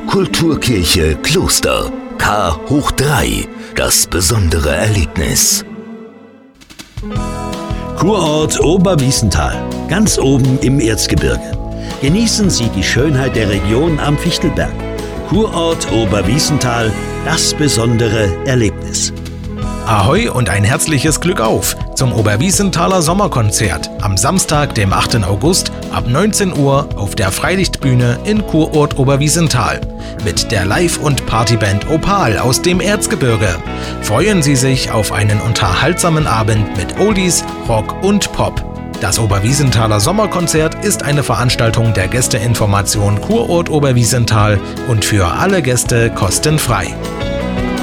Kulturkirche Kloster. K hoch 3. Das besondere Erlebnis. Kurort Oberwiesenthal, ganz oben im Erzgebirge. Genießen Sie die Schönheit der Region am Fichtelberg. Kurort Oberwiesenthal, das besondere Erlebnis. Ahoi und ein herzliches Glück auf zum Oberwiesenthaler Sommerkonzert am Samstag, dem 8. August ab 19 Uhr auf der Freilichtbühne in Kurort Oberwiesenthal mit der Live- und Partyband Opal aus dem Erzgebirge. Freuen Sie sich auf einen unterhaltsamen Abend mit Oldies, Rock und Pop. Das Oberwiesenthaler Sommerkonzert ist eine Veranstaltung der Gästeinformation Kurort Oberwiesenthal und für alle Gäste kostenfrei.